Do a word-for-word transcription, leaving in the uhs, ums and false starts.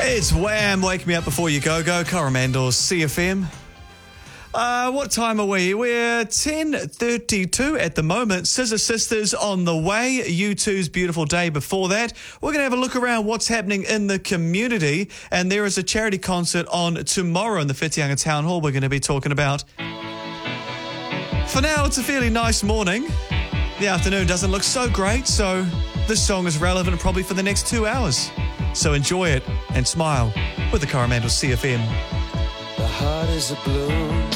It's Wham! Wake Me Up Before You Go Go, Coromandel C F M. Uh, what time are we? We're ten thirty-two at the moment. Scissor Sisters on the way. U two's Beautiful Day before that. We're going to have a look around what's happening in the community. And there is a charity concert on tomorrow in the Whitianga Town Hall we're going to be talking about. For now, it's a fairly nice morning. The afternoon doesn't look so great, so this song is relevant probably for the next two hours. So enjoy it and smile with the Coromandel C F M. The heart is a blue.